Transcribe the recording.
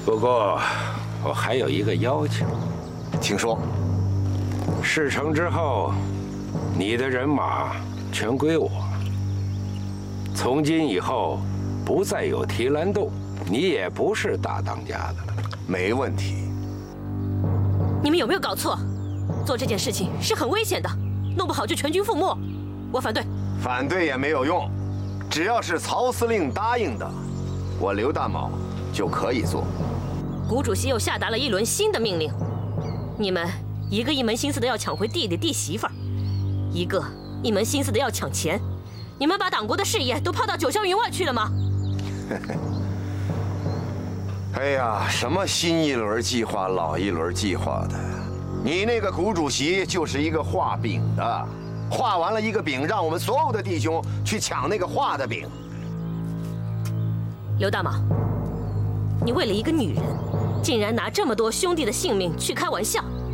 不过，我还有一个要求， 请说。 事成之后，你的人马全归我。从今以后，不再有提篮洞，你也不是大当家的了。 没问题。 你们有没有搞错？做这件事情是很危险的，弄不好就全军覆没。我反对。 反对也没有用，只要是曹司令答应的，我刘大卯就可以做。 谷主席又下达了一轮新的命令，你们一个一门心思的要抢回弟弟弟媳妇儿，一个一门心思的要抢钱。你们把党国的事业都抛到九霄云外去了吗？ 哎呀，什么新一轮计划、老一轮计划的，你那个谷主席就是一个画饼的，画完了一个饼，让我们所有的弟兄去抢那个画的饼。 刘大卯，你为了一个女人，竟然拿这么多兄弟的性命去开玩笑！